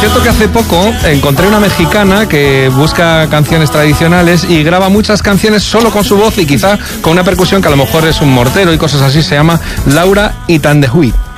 cierto que hace poco encontré una mexicana que busca canciones tradicionales y graba muchas canciones solo con su voz y quizá con una percusión que a lo mejor es un mortero y cosas así. Se llama Laura Itandehui.